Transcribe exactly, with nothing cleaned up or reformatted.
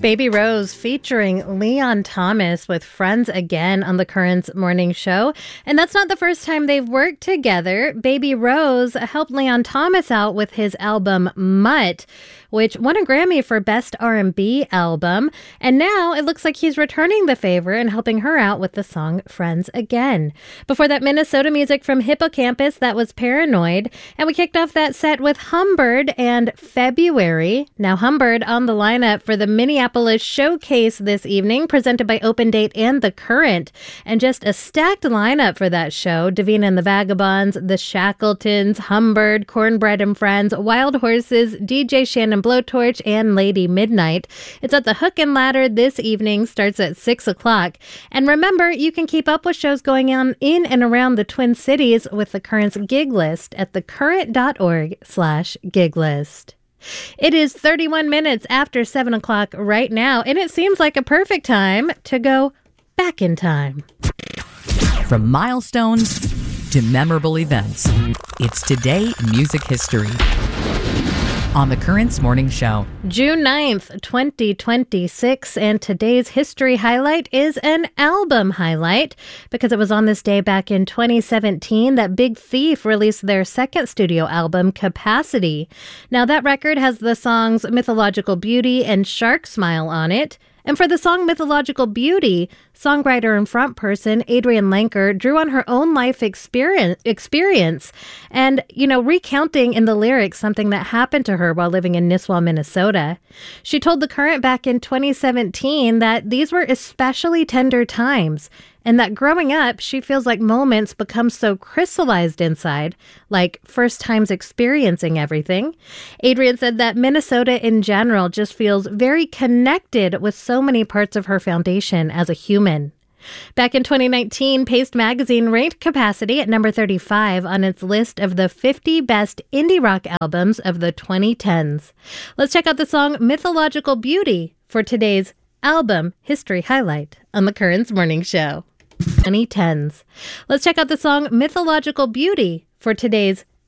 Baby Rose featuring Leon Thomas with Friends Again on the Currents Morning Show. And that's not the first time they've worked together. Baby Rose helped Leon Thomas out with his album Mutt, which won a Grammy for Best R and B Album. And now it looks like he's returning the favor and helping her out with the song Friends Again. Before that, Minnesota music from Hippocampus, that was Paranoid. And we kicked off that set with Humbird and February. Now Humbird on the lineup for the Minneapolis Showcase this evening, presented by Open Date and The Current. And just a stacked lineup for that show. Davina and the Vagabonds, The Shackletons, Humbird, Cornbread and Friends, Wild Horses, D J Shannon Blowtorch, and Lady Midnight. It's at the Hook and Ladder this evening, starts at six o'clock. And remember, you can keep up with shows going on in and around the Twin Cities with The Current's gig list at thecurrent.org slash gig list. It is thirty-one minutes after seven o'clock right now, and it seems like a perfect time to go back in time. From milestones to memorable events, it's Today in Music History on the Currents Morning Show. June ninth, twenty twenty-six, and today's history highlight is an album highlight because it was on this day back in twenty seventeen that Big Thief released their second studio album, Capacity. Now that record has the songs Mythological Beauty and Shark Smile on it. And for the song Mythological Beauty, songwriter and frontperson Adrienne Lenker drew on her own life experience, experience and, you know, recounting in the lyrics something that happened to her while living in Nisswa, Minnesota. She told The Current back in twenty seventeen that these were especially tender times, and that growing up, she feels like moments become so crystallized inside, like first times experiencing everything. Adrienne said that Minnesota in general just feels very connected with so many parts of her foundation as a human. Back in twenty nineteen, Paste Magazine ranked Capacity at number thirty-five on its list of the fifty best indie rock albums of the twenty tens. Let's check out the song Mythological Beauty for today's album history highlight on the Currents Morning Show. twenty tens. Let's check out the song Mythological Beauty for today's